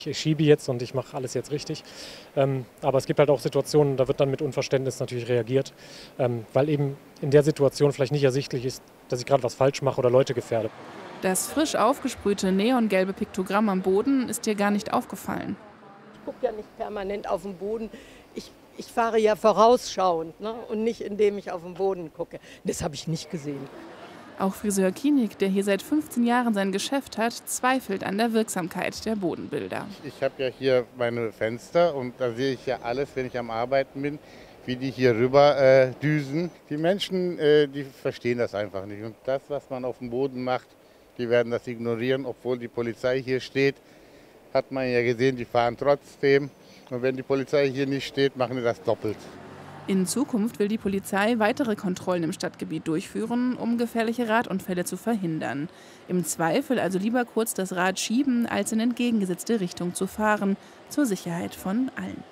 Ich schiebe jetzt und ich mache alles jetzt richtig. Aber es gibt halt auch Situationen, da wird dann mit Unverständnis natürlich reagiert, weil eben in der Situation vielleicht nicht ersichtlich ist, dass ich gerade was falsch mache oder Leute gefährde. Das frisch aufgesprühte neongelbe Piktogramm am Boden ist dir gar nicht aufgefallen. Ich gucke ja nicht permanent auf den Boden. Ich fahre ja vorausschauend, ne? Und nicht indem ich auf den Boden gucke. Das habe ich nicht gesehen. Auch Friseur Kienig, der hier seit 15 Jahren sein Geschäft hat, zweifelt an der Wirksamkeit der Bodenbilder. Ich habe ja hier meine Fenster und da sehe ich ja alles, wenn ich am Arbeiten bin, wie die hier rüber düsen. Die Menschen, die verstehen das einfach nicht. Und das, was man auf dem Boden macht, die werden das ignorieren, obwohl die Polizei hier steht. Hat man ja gesehen, die fahren trotzdem. Und wenn die Polizei hier nicht steht, machen die das doppelt. In Zukunft will die Polizei weitere Kontrollen im Stadtgebiet durchführen, um gefährliche Radunfälle zu verhindern. Im Zweifel also lieber kurz das Rad schieben, als in entgegengesetzte Richtung zu fahren, zur Sicherheit von allen.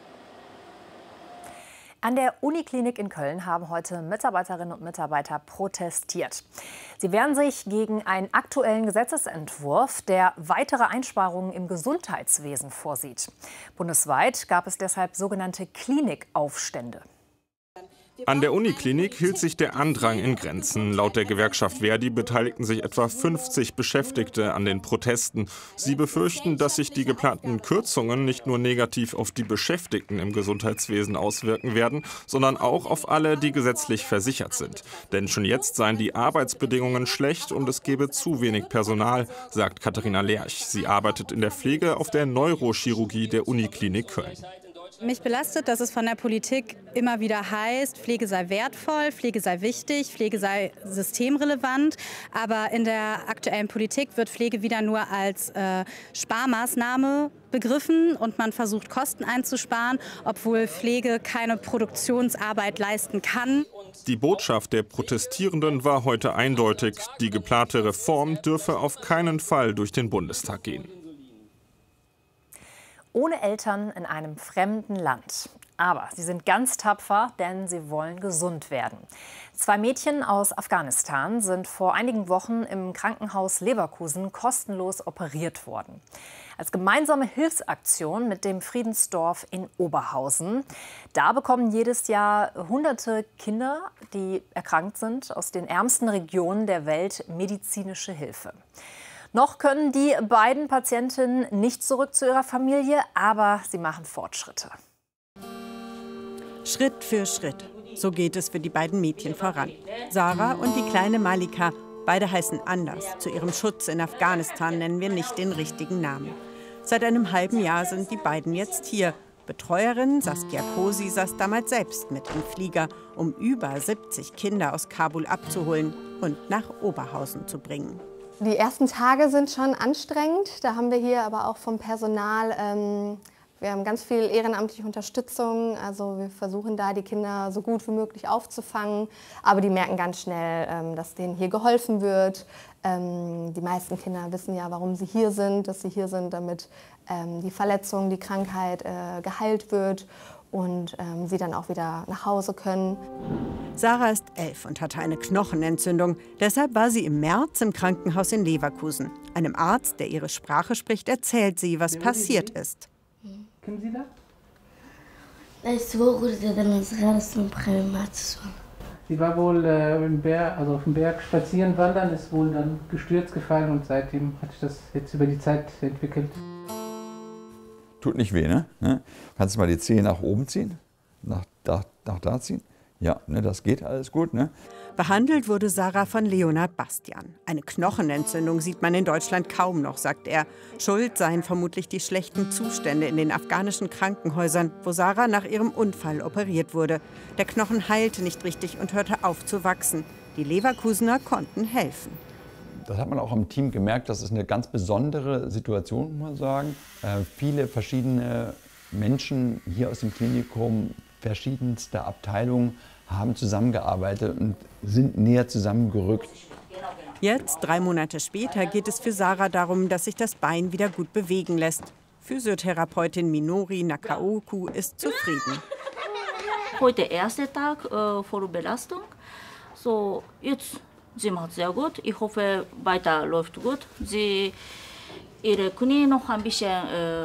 An der Uniklinik in Köln haben heute Mitarbeiterinnen und Mitarbeiter protestiert. Sie wehren sich gegen einen aktuellen Gesetzesentwurf, der weitere Einsparungen im Gesundheitswesen vorsieht. Bundesweit gab es deshalb sogenannte Klinikaufstände. An der Uniklinik hielt sich der Andrang in Grenzen. Laut der Gewerkschaft ver.di beteiligten sich etwa 50 Beschäftigte an den Protesten. Sie befürchten, dass sich die geplanten Kürzungen nicht nur negativ auf die Beschäftigten im Gesundheitswesen auswirken werden, sondern auch auf alle, die gesetzlich versichert sind. Denn schon jetzt seien die Arbeitsbedingungen schlecht und es gebe zu wenig Personal, sagt Katharina Lerch. Sie arbeitet in der Pflege auf der Neurochirurgie der Uniklinik Köln. Mich belastet, dass es von der Politik immer wieder heißt, Pflege sei wertvoll, Pflege sei wichtig, Pflege sei systemrelevant. Aber in der aktuellen Politik wird Pflege wieder nur als Sparmaßnahme begriffen und man versucht, Kosten einzusparen, obwohl Pflege keine Produktionsarbeit leisten kann. Die Botschaft der Protestierenden war heute eindeutig. Die geplante Reform dürfe auf keinen Fall durch den Bundestag gehen. Ohne Eltern in einem fremden Land. Aber sie sind ganz tapfer, denn sie wollen gesund werden. 2 Mädchen aus Afghanistan sind vor einigen Wochen im Krankenhaus Leverkusen kostenlos operiert worden. Als gemeinsame Hilfsaktion mit dem Friedensdorf in Oberhausen. Da bekommen jedes Jahr hunderte Kinder, die erkrankt sind, aus den ärmsten Regionen der Welt medizinische Hilfe. Noch können die beiden Patientinnen nicht zurück zu ihrer Familie, aber sie machen Fortschritte. Schritt für Schritt. So geht es für die beiden Mädchen voran. Sarah und die kleine Malika. Beide heißen anders. Zu ihrem Schutz in Afghanistan nennen wir nicht den richtigen Namen. Seit einem halben Jahr sind die beiden jetzt hier. Betreuerin Saskia Kosi saß damals selbst mit im Flieger, um über 70 Kinder aus Kabul abzuholen und nach Oberhausen zu bringen. Die ersten Tage sind schon anstrengend. Da haben wir hier aber auch vom Personal, wir haben ganz viel ehrenamtliche Unterstützung. Also wir versuchen da, die Kinder so gut wie möglich aufzufangen. Aber die merken ganz schnell, dass denen hier geholfen wird. Die meisten Kinder wissen ja, warum sie hier sind. Dass sie hier sind, damit die Verletzung, die Krankheit geheilt wird. Und sie dann auch wieder nach Hause können. Sarah ist 11 und hatte eine Knochenentzündung. Deshalb war sie im März im Krankenhaus in Leverkusen. Einem Arzt, der ihre Sprache spricht, erzählt sie, was passiert ist. Kennen Sie das? Sie war wohl auf dem Berg spazieren wandern, ist wohl dann gestürzt gefallen und seitdem hat sich das jetzt über die Zeit entwickelt. Tut nicht weh, ne? Kannst du mal die Zehe nach oben ziehen? Nach da ziehen? Ja, ne, das geht alles gut, ne? Behandelt wurde Sarah von Leonard Bastian. Eine Knochenentzündung sieht man in Deutschland kaum noch, sagt er. Schuld seien vermutlich die schlechten Zustände in den afghanischen Krankenhäusern, wo Sarah nach ihrem Unfall operiert wurde. Der Knochen heilte nicht richtig und hörte auf zu wachsen. Die Leverkusener konnten helfen. Das hat man auch am Team gemerkt, das ist eine ganz besondere Situation, muss man sagen. Viele verschiedene Menschen hier aus dem Klinikum, verschiedenste Abteilungen, haben zusammengearbeitet und sind näher zusammengerückt. Jetzt, 3 Monate später, geht es für Sarah darum, dass sich das Bein wieder gut bewegen lässt. Physiotherapeutin Minori Nakaoku ist zufrieden. Heute der erste Tag vor Belastung. So, jetzt sie macht sehr gut. Ich hoffe, weiter läuft gut. Ihre Knie noch ein bisschen